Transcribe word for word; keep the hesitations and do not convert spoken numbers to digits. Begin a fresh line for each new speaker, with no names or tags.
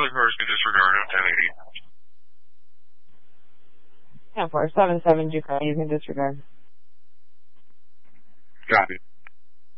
cars can disregard on ten eighty.
ten four seven seven, Duke, you can disregard.
Copy.